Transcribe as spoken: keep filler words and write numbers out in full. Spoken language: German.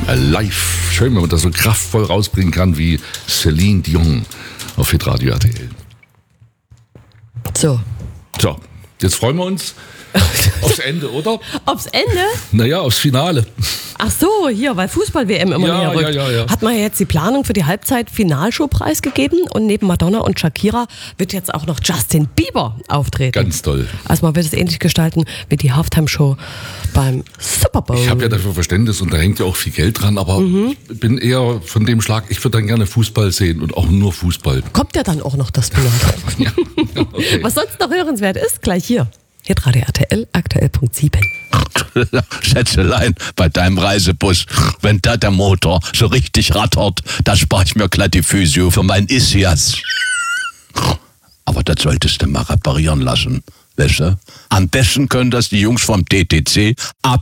live. Schön, wenn man das so kraftvoll rausbringen kann wie Celine Dion auf Hitradio R T L. So. So, jetzt freuen wir uns aufs Ende, oder? Aufs Ende? Naja, aufs Finale. Ach so, hier, weil Fußball-W M immer Ja, näher rückt. ja, ja, ja. Hat man ja jetzt die Planung für die Halbzeit-Finalshow preisgegeben und neben Madonna und Shakira wird jetzt auch noch Justin Bieber auftreten. Ganz toll. Also man wird es ähnlich gestalten wie die Halftime-Show beim Super Bowl. Ich habe ja dafür Verständnis und da hängt ja auch viel Geld dran, aber Mhm. ich bin eher von dem Schlag, ich würde dann gerne Fußball sehen und auch nur Fußball. Kommt ja dann auch noch das Finale. Ja, okay. Was sonst noch hörenswert ist, gleich hier. Hitradio R T L, aktuell Punkt sieben. Schätzelein, bei deinem Reisebus, wenn da der Motor so richtig rattert, da spare ich mir glatt die Physio für mein Ischias. Aber das solltest du mal reparieren lassen, weißt du? Am besten können das die Jungs vom D T C ab